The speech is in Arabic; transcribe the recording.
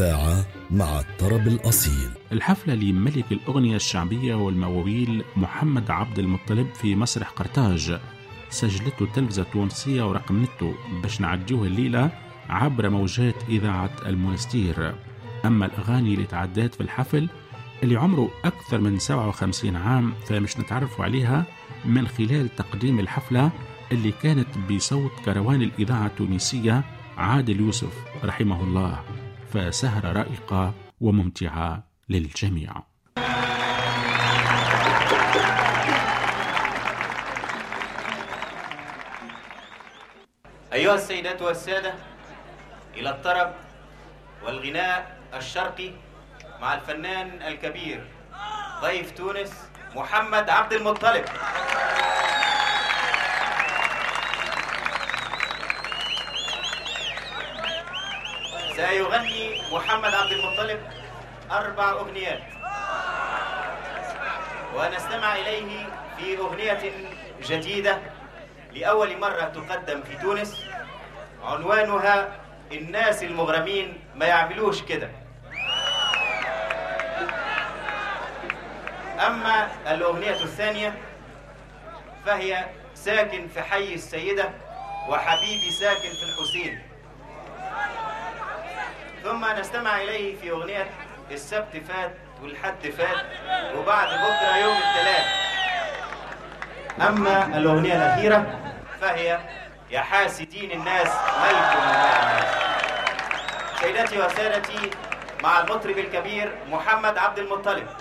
ساعة مع الطرب الأصيل. الحفلة لملك الأغنية الشعبية والمواويل محمد عبد المطلب في مسرح قرطاج، سجلته التلفزة التونسية ورقمنته باش نعديوه الليلة عبر موجات إذاعة المونستير. أما الأغاني اللي تعدات في الحفل اللي عمره أكثر من 57 عام فمش نتعرفوا عليها من خلال تقديم الحفلة اللي كانت بصوت كروان الإذاعة التونسية عادل يوسف رحمه الله، فسهرة رائقة وممتعة للجميع. أيها السيدات والسادة، إلى الطرب والغناء الشرقي مع الفنان الكبير ضيف تونس محمد عبد المطلب. سيغني محمد عبد المطلب 4 أغنيات، ونستمع إليه في أغنية جديدة لأول مرة تقدم في تونس، عنوانها الناس المغرمين ما يعملوش كده. أما الأغنية الثانية فهي ساكن في حي السيدة وحبيبي ساكن في الحسين. ثم نستمع إليه في أغنية السبت فات والحد فات وبعد بكرة يوم الثلاث. أما الأغنية الأخيرة فهي يا حاسدين الناس مالكم الناس. سيداتي وسادتي، مع المطرب الكبير محمد عبد المطلب.